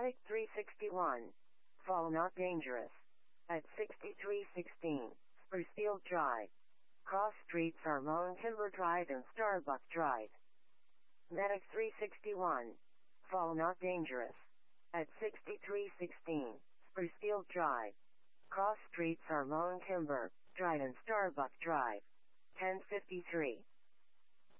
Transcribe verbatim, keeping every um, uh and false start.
Medic three sixty-one. Fall not dangerous. At sixty-three sixteen, Sprucefield Drive. Cross streets are Lone Timber Drive and Starbuck Drive. Medic three sixty-one. Fall not dangerous. At sixty-three sixteen, Sprucefield Drive. Cross streets are Lone Timber Drive and Starbuck Drive. ten fifty-three.